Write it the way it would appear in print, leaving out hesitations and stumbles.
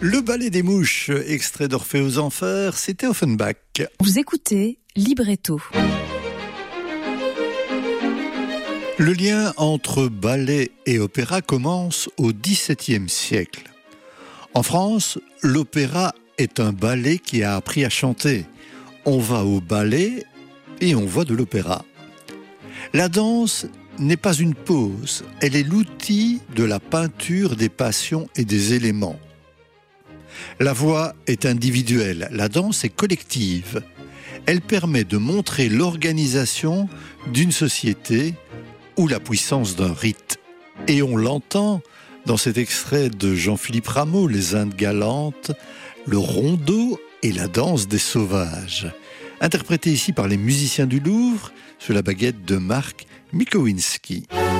Le ballet des mouches, extrait d'Orphée aux Enfers, c'était Offenbach. Vous écoutez Libretto. Le lien entre ballet et opéra commence au XVIIe siècle. En France, l'opéra est un ballet qui a appris à chanter. On va au ballet et on voit de l'opéra. La danse n'est pas une pose, elle est l'outil de la peinture des passions et des éléments. La voix est individuelle, la danse est collective. Elle permet de montrer l'organisation d'une société ou la puissance d'un rite. Et on l'entend dans cet extrait de Jean-Philippe Rameau, Les Indes galantes, le rondeau et la danse des sauvages. Interprété ici par les musiciens du Louvre, sur la baguette de Marc Mikowinski.